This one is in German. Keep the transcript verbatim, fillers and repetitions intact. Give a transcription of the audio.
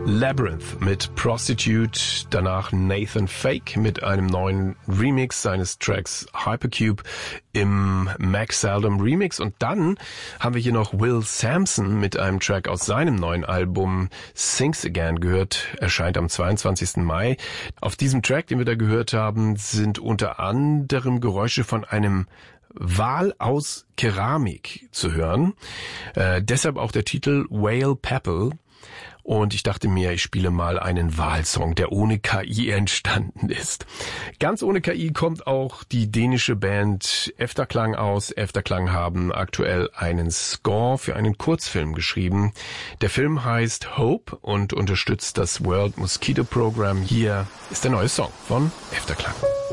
Labyrinth mit Prostitute, danach Nathan Fake mit einem neuen Remix seines Tracks Hypercube im Max Seldom Remix und dann haben wir hier noch Will Sampson mit einem Track aus seinem neuen Album Sings Again gehört, erscheint am zweiundzwanzigsten Mai. Auf diesem Track, den wir da gehört haben, sind unter anderem Geräusche von einem Wal aus Keramik zu hören, äh, deshalb auch der Titel Whale Pebble. Und ich dachte mir, ich spiele mal einen Walsong, der ohne K I entstanden ist. Ganz ohne K I kommt auch die dänische Band Efterklang aus. Efterklang haben aktuell einen Score für einen Kurzfilm geschrieben. Der Film heißt Hope und unterstützt das World Mosquito Program. Hier ist der neue Song von Efterklang.